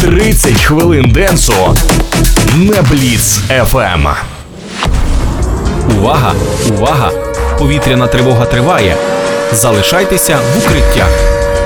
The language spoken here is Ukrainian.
30 хвилин денсу на Бліц FM. Увага! Увага! Повітряна тривога триває. Залишайтеся в укриттях.